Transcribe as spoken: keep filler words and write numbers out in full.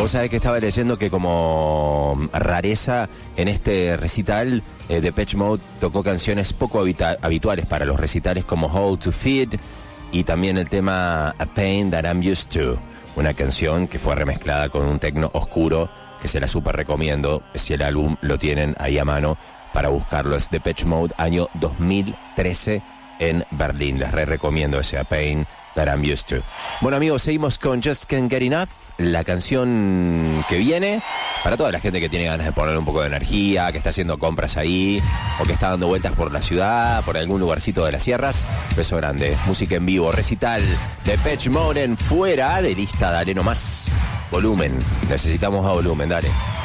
Vos sabés que estaba leyendo que como rareza en este recital, eh, Depeche Mode tocó canciones poco habita- habituales para los recitales como How to Feed y también el tema A Pain That I'm Used To, una canción que fue remezclada con un tecno oscuro que se la super recomiendo si el álbum lo tienen ahí a mano para buscarlo. Es Depeche Mode, año dos mil trece en Berlín. Les re recomiendo ese A Pain That I'm Used To. Bueno amigos, seguimos con Just Can't Get Enough, la canción que viene para toda la gente que tiene ganas de poner un poco de energía, que está haciendo compras ahí o que está dando vueltas por la ciudad, por algún lugarcito de las sierras. Beso grande, música en vivo, recital Depeche Mode en Fuera de Lista. Dale nomás volumen, necesitamos a volumen, dale.